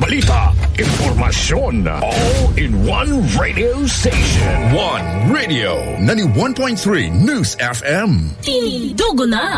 balita, impormasyon, all in one radio station. One Radio 91.3 News FM. Tinidugo na